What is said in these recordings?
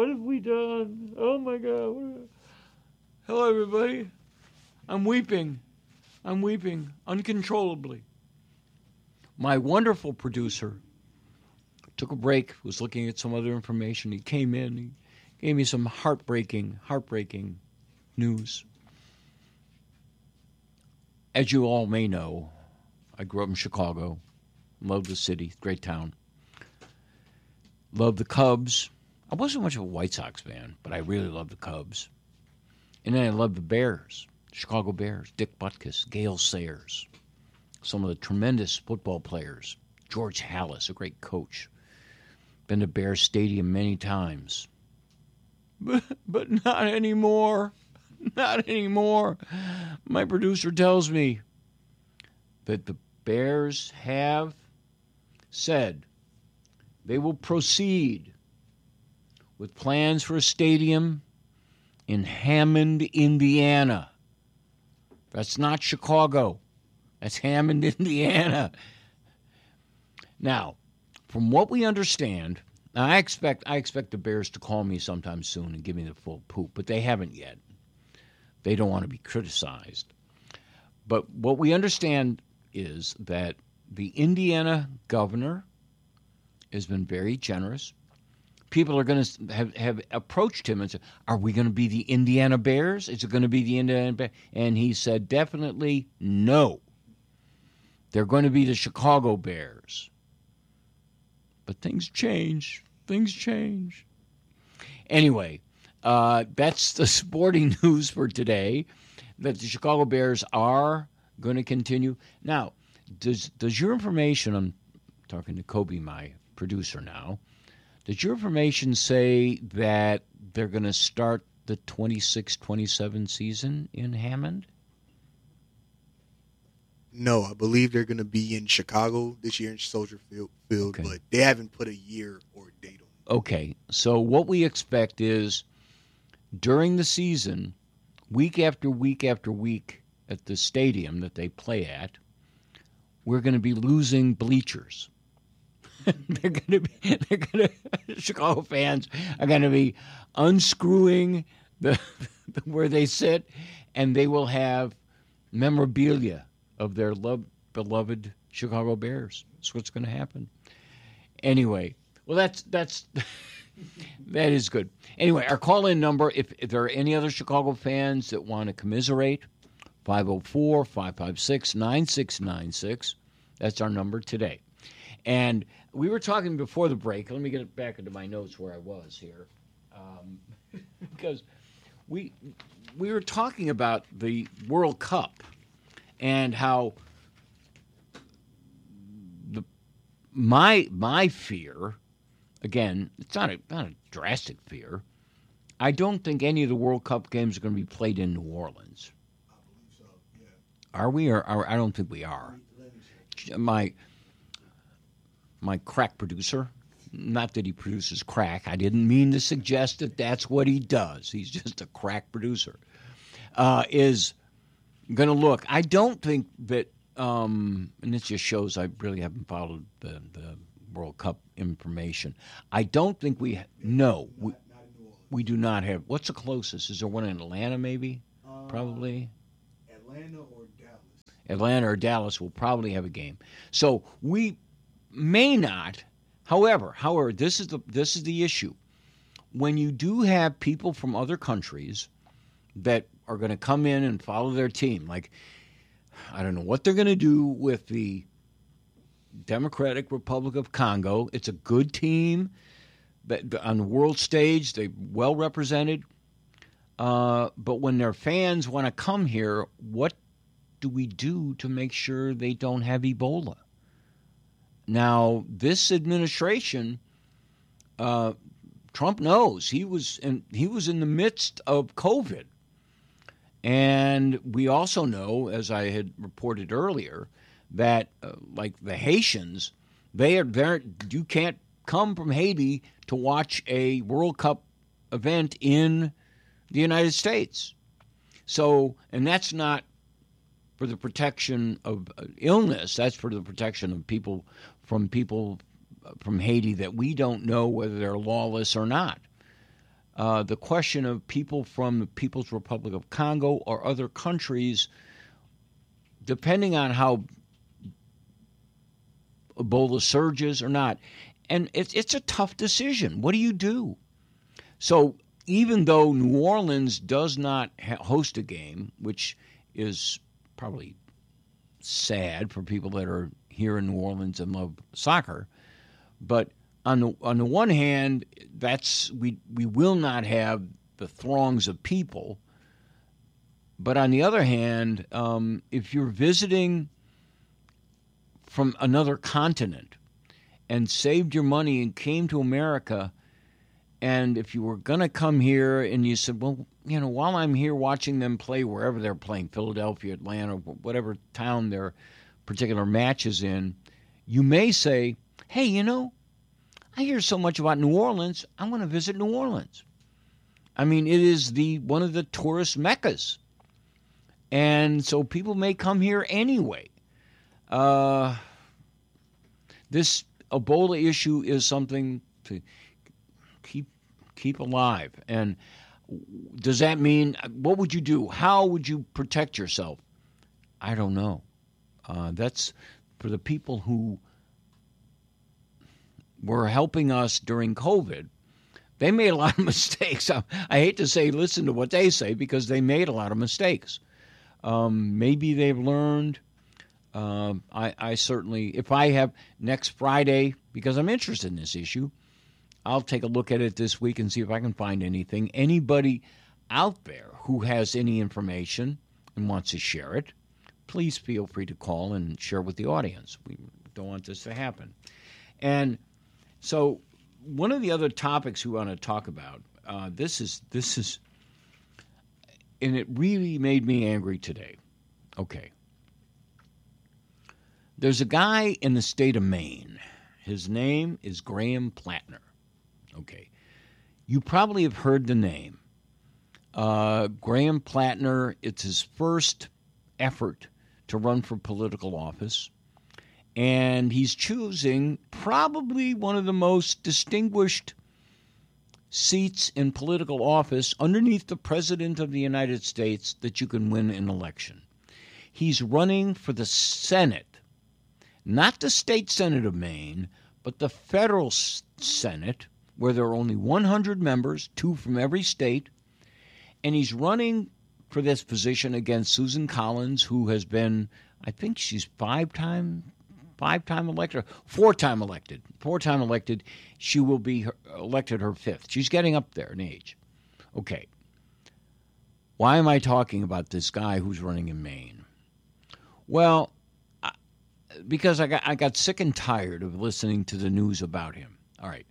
What have we done? Oh, my God. Hello, everybody. I'm weeping uncontrollably. My wonderful producer took a break, was looking at some other information. He came in, he gave me some heartbreaking news. As you all may know, I grew up in Chicago, loved the city, great town. Loved the Cubs. I wasn't much of a White Sox fan, but I really loved the Cubs. And then I loved the Bears, Chicago Bears, Dick Butkus, Gale Sayers, some of the tremendous football players, George Halas, a great coach. Been to Bears Stadium many times. But not anymore. Not anymore. My producer tells me that the Bears have said they will proceed with plans for a stadium in Hammond, Indiana. That's not Chicago. That's Hammond, Indiana. Now, from what we understand, I expect the Bears to call me sometime soon and give me the full poop, but they haven't yet. They don't want to be criticized. But what we understand is that the Indiana governor has been very generous. People are going to have approached him and said, are we going to be the Indiana Bears? Is it going to be the Indiana Bears? And he said, definitely no. They're going to be the Chicago Bears. But things change. Things change. Anyway, that's the sporting news for today, that the Chicago Bears are going to continue. Now, does your information, I'm talking to Kobe, my producer now, does your information say that they're going to start the 26-27 season in Hammond? No, I believe they're going to be in Chicago this year in Soldier Field, okay. But they haven't put a year or a date on it. Okay, so what we expect is during the season, week after week after week at the stadium that they play at, we're going to be losing bleachers. Chicago fans are going to be unscrewing the where they sit, and they will have memorabilia of their beloved Chicago Bears. That's what's going to happen. Anyway, well, that's that is good. Anyway, our call-in number, if there are any other Chicago fans that want to commiserate, 504-556-9696. That's our number today. And we were talking before the break. Let me get back into my notes where I was here. Because we were talking about the World Cup and how my fear, again, it's not a drastic fear. I don't think any of the World Cup games are going to be played in New Orleans. I believe so, yeah. Are we? Or I don't think we are. My crack producer, not that he produces crack. I didn't mean to suggest that that's what he does. He's just a crack producer. Is going to look. I don't think that, and this just shows I really haven't followed the World Cup information. I don't think we do not have. What's the closest? Is there one in Atlanta maybe? Probably. Atlanta or Dallas will probably have a game. So we may not. However, this is the issue. When you do have people from other countries that are going to come in and follow their team, like I don't know what they're going to do with the Democratic Republic of Congo. It's a good team, but on the world stage they're well represented. But when their fans want to come here, what do we do to make sure they don't have Ebola? Now, this administration, Trump knows he was in the midst of COVID, and we also know, as I had reported earlier, that like the Haitians, you can't come from Haiti to watch a World Cup event in the United States. So, and that's not for the protection of illness. That's for the protection of people from Haiti that we don't know whether they're lawless or not. the question of people from the People's Republic of Congo or other countries, depending on how Ebola surges or not. And it's a tough decision. What do you do? So even though New Orleans does not host a game, which is probably sad for people that are here in New Orleans and love soccer, but on the one hand, we will not have the throngs of people. But on the other hand, if you're visiting from another continent and saved your money and came to America, and if you were going to come here and you said, well, while I'm here watching them play wherever they're playing, Philadelphia, Atlanta, whatever town their particular match is in, you may say, hey, I hear so much about New Orleans, I want to visit New Orleans. I mean, it is one of the tourist meccas. And so people may come here anyway. This Ebola issue is something to keep alive. And does that mean, what would you do? How would you protect yourself? I don't know. That's for the people who were helping us during COVID. They made a lot of mistakes. I hate to say listen to what they say because they made a lot of mistakes. Maybe they've learned. I certainly, if I have next Friday, because I'm interested in this issue, I'll take a look at it this week and see if I can find anything. Anybody out there who has any information and wants to share it, please feel free to call and share with the audience. We don't want this to happen. And so one of the other topics we want to talk about, this is, and it really made me angry today. Okay. There's a guy in the state of Maine. His name is Graham Plattner. Okay. You probably have heard the name. Graham Plattner, it's his first effort to run for political office. And he's choosing probably one of the most distinguished seats in political office underneath the President of the United States that you can win an election. He's running for the Senate, not the state Senate of Maine, but the federal Senate, where there are only 100 members, 2 from every state. And he's running for this position against Susan Collins, who has been, I think she's five-time elected, 4-time elected. She will be elected her 5th. She's getting up there in age. Okay. Why am I talking about this guy who's running in Maine? Well, because I got sick and tired of listening to the news about him. All right.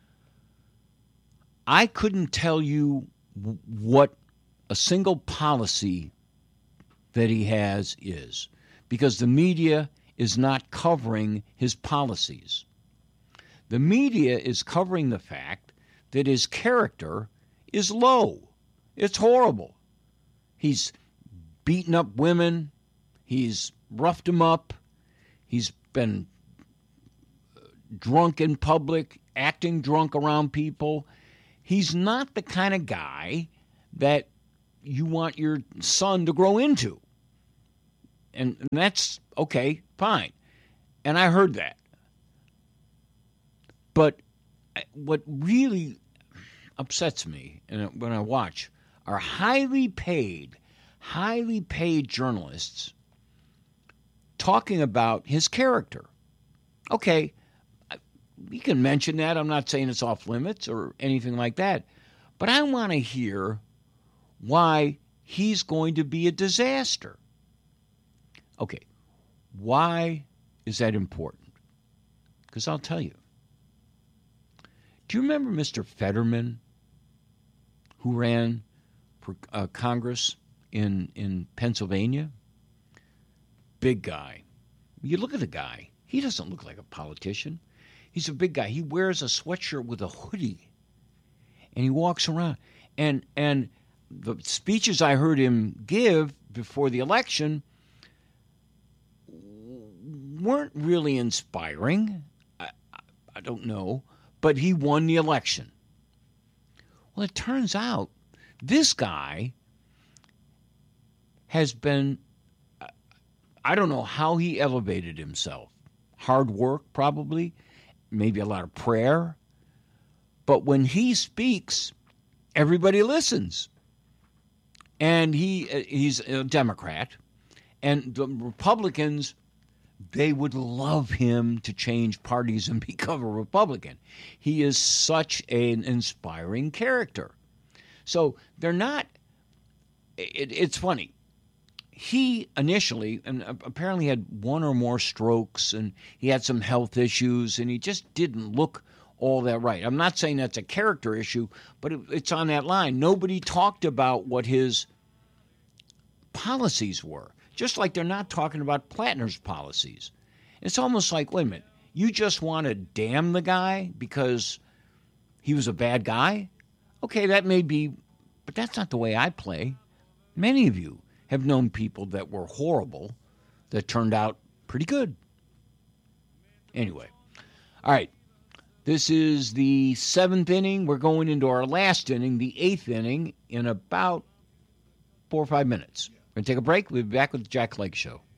I couldn't tell you what a single policy that he has is, because the media is not covering his policies. The media is covering the fact that his character is low. It's horrible. He's beaten up women. He's roughed them up. He's been drunk in public, acting drunk around people. He's not the kind of guy that you want your son to grow into. And that's okay, fine. And I heard that. But what really upsets me when I watch are highly paid journalists talking about his character. Okay, you can mention that. I'm not saying it's off limits or anything like that. But I want to hear why he's going to be a disaster. Okay, why is that important? Because I'll tell you. Do you remember Mr. Fetterman, who ran for Congress in Pennsylvania? Big guy. You look at the guy. He doesn't look like a politician. He's a big guy. He wears a sweatshirt with a hoodie, and he walks around. And the speeches I heard him give before the election weren't really inspiring. I don't know. But he won the election. Well, it turns out this guy has been, I don't know how he elevated himself. Hard work, probably, maybe a lot of prayer. But when he speaks, everybody listens. And he's a Democrat. And the Republicans, they would love him to change parties and become a Republican. He is such an inspiring character. So they're not, it's funny. He initially, and apparently had one or more strokes, and he had some health issues, and he just didn't look all that right. I'm not saying that's a character issue, but it's on that line. Nobody talked about what his policies were, just like they're not talking about Plattner's policies. It's almost like, wait a minute, you just want to damn the guy because he was a bad guy? Okay, that may be, but that's not the way I play. Many of you have known people that were horrible that turned out pretty good. Anyway, all right. This is the 7th inning. We're going into our last inning, the 8th inning, in about 4 or 5 minutes. We're going to take a break. We'll be back with the Jack Lake Show.